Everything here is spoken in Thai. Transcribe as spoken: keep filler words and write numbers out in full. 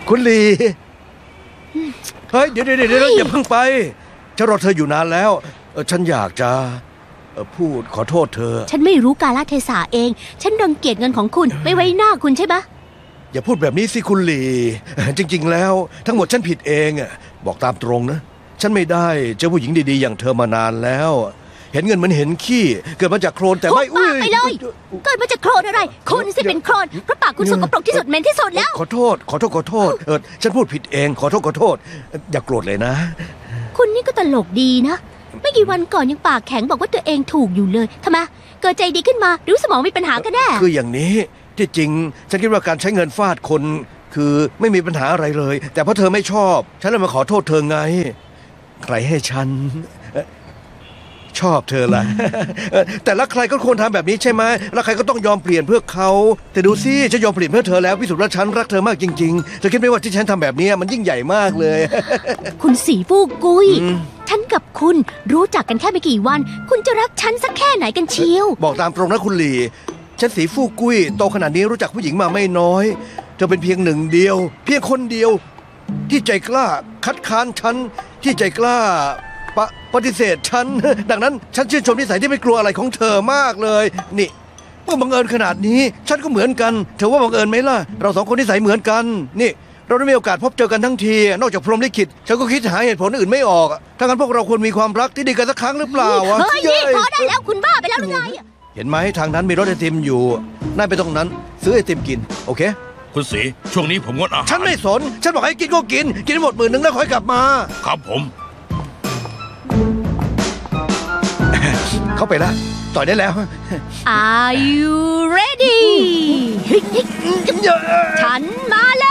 คุณลีเฮ้ยเดี๋ยวเดี๋ยวเดี๋ยวอย่าเพิ่งไปฉันรอเธออยู่นานแล้วฉันอยากจะพูดขอโทษเธอฉันไม่รู้กาลเทศะเองฉันรังเกียจเงินของคุณไม่ไว้หน้าคุณใช่ไหมอย่าพูดแบบนี้สิคุณลีจริงๆแล้วทั้งหมดฉันผิดเองบอกตามตรงนะฉันไม่ได้เจอผู้หญิงดีๆอย่างเธอมานานแล้วเห็นเงินมันเห็นขี้เกิดมาจากโคลนแต่ไม่อุ้ยไปเลยเกิดมาจากโคลนอะไรคุณสิเป็นโคลนเพราะปากคุณสกปรกที่สุดเหม็นที่สุดแล้วขอโทษขอโทษขอโทษเออฉันพูดผิดเองขอโทษขอโทษอย่าโกรธเลยนะคุณนี่ก็ตลกดีนะไม่กี่วันก่อนยังปากแข็งบอกว่าตัวเองถูกอยู่เลยทำไมเกิดใจดีขึ้นมาหรือสมองมีปัญหากันแน่คืออย่างนี้ที่จริงฉันคิดว่าการใช้เงินฟาดคนคือไม่มีปัญหาอะไรเลยแต่เพราะเธอไม่ชอบฉันเลยมาขอโทษเธอไงใครให้ฉันชอบเธอละแต่ละใครก็ควรทำแบบนี้ใช่ไหมแล้วใครก็ต้องยอมเปลี่ยนเพื่อเขาแต่ดูสิฉันยอมเปลี่ยนเพื่อเธอแล้วพิสูจน์ว่าฉันรักเธอมากจริงๆเธอคิดไหมว่าที่ฉันทำแบบนี้มันยิ่งใหญ่มากเลยคุณสีฟูกกุยฉันกับคุณรู้จักกันแค่ไม่กี่วันคุณจะรักฉันสักแค่ไหนกันเชียวบอกตามตรงนะคุณหลี่ฉันสีฟูกกุยโตขนาดนี้รู้จักผู้หญิงมาไม่น้อยเธอเป็นเพียงหนึ่งเดียวเพียงคนเดียวที่ใจกล้าคัดค้านฉันที่ใจกล้าปฏิเสธฉันดังนั้นฉันชื่นชมนิสัยที่ไม่กลัวอะไรของเธอมากเลยนี่เมื่อบังเอิญขนาดนี้ฉันก็เหมือนกันเธอว่าบังเอิญไหมล่ะเราสองคนนิสัยเหมือนกันนี่เราได้มีโอกาสพบเจอกันทั้งทีนอกจากพรหมลิขิตฉันก็คิดหาเหตุผลอื่นไม่ออกถ้างั้นพวกเราควรมีความรักที่ดีกันสักครั้งหรือเปล่าวะเฮ้ยพอได้แล้วคุณบ้าไปแล้วหรือไงเห็นไหมทางนั้นมีรถไอติมอยู่น่าไปตรงนั้นซื้อไอติมกินโอเคคุณศรีช่วงนี้ผมงดอาหารฉันไม่สนฉันบอกให้กินก็กินกินหมดหมื่นหนึ่งแล้วค่อยกลับมาครับผมเข้าไปแล้วต่อยได้แล้ว Are you ready ฉันมาแล้